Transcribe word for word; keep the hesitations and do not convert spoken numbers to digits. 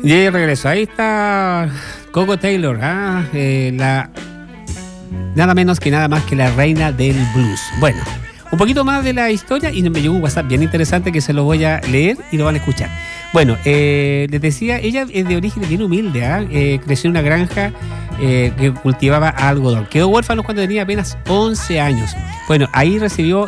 Y de regreso, ahí está Coco Taylor, ¿ah? eh, la nada menos que nada más que la reina del blues. Bueno, un poquito más de la historia y me llegó un WhatsApp bien interesante que se lo voy a leer y lo van a escuchar. Bueno, eh, les decía, ella es de origen bien humilde, ¿ah? eh, creció en una granja eh, que cultivaba algodón. Quedó huérfano cuando tenía apenas once años. Bueno, ahí recibió